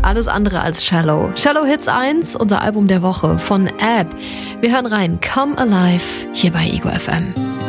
alles andere als Shallow. Shallow Hits 1, unser Album der Woche von Ab. Wir hören rein, Come Alive, hier bei Ego FM.